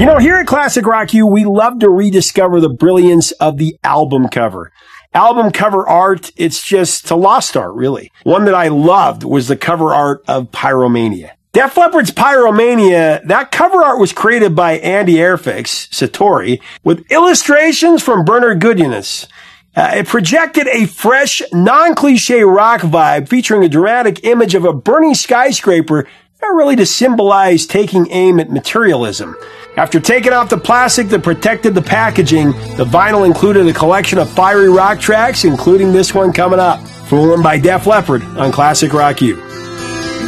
You know, here at Classic Rock U, we love to rediscover the brilliance of the album cover. Album cover art, it's just a lost art, really. One that I loved was the cover art of Pyromania. Def Leppard's Pyromania, that cover art was created by Andy Airfix, Satori, with illustrations from Bernard Goodyenis. It projected a fresh, non-cliche rock vibe featuring a dramatic image of a burning skyscraper, really to symbolize taking aim at materialism. After taking off the plastic that protected the packaging, the vinyl included a collection of fiery rock tracks, including this one coming up, Foolin' by Def Leppard on Classic Rock U.